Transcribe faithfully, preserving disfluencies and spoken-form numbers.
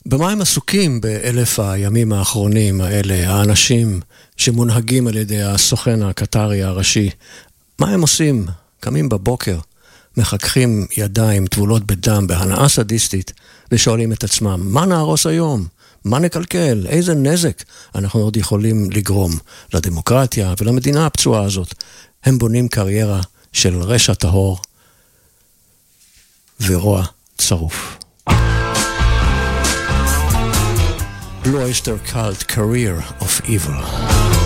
במה הם עסוקים באלף הימים האחרונים האלה, האנשים שמונהגים על ידי הסוכן הקטרי הראשי? מה הם עושים? קמים בבוקר, מחככים ידיים טבולות בדם בהנאה סדיסטית, ושואלים את עצמם, מה נהרוס היום? מה נקלקל? איזה נזק אנחנו עוד יכולים לגרום לדמוקרטיה ולמדינה הפצועה הזאת? הם בונים קריירה של רשע טהור ורוע צרוף. Blue Oyster Cult, Career of Evil.